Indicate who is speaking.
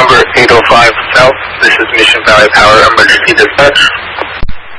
Speaker 1: number 805 South. This is Mission Valley Power Emergency Dispatch.